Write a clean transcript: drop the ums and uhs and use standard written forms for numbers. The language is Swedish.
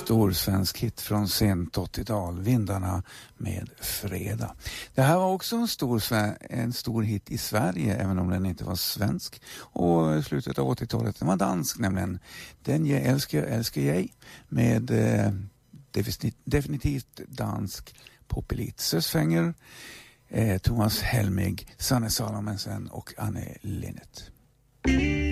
stor svensk hit från sent 80-tal, Vindarna med Fredag. Det här var också en stor hit i Sverige, även om den inte var svensk. Och i slutet av 80-talet, den var dansk nämligen. Den jag älskar jag med definitivt dansk popelit. Sösfänger, Thomas Helmig, Sanne Salomonsen och Anne Linnet.